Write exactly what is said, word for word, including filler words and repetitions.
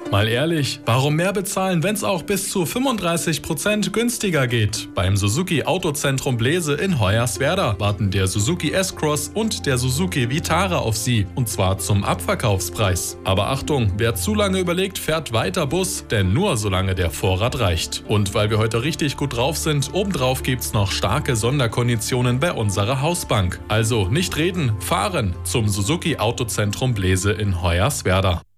Mal ehrlich, warum mehr bezahlen, wenn es auch bis zu fünfunddreißig Prozent günstiger geht? Beim Suzuki Autozentrum Blese in Hoyerswerda warten der Suzuki S-Cross und der Suzuki Vitara auf Sie, und zwar zum Abverkaufspreis. Aber Achtung, wer zu lange überlegt, fährt weiter Bus, denn nur solange der Vorrat reicht. Und weil wir heute richtig gut drauf sind, obendrauf gibt's noch starke Sonderkonditionen bei unserer Hausbank. Also nicht reden, fahren zum Suzuki Autozentrum Blese in Hoyerswerda.